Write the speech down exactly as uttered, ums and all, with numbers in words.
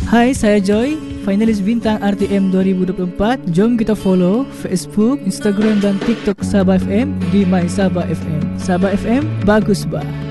Hai, saya Joy, finalis bintang R T M dua ribu dua puluh empat. Jom kita follow Facebook, Instagram dan TikTok Sabah F M di My Sabah F M. Sabah F M, bagus bah.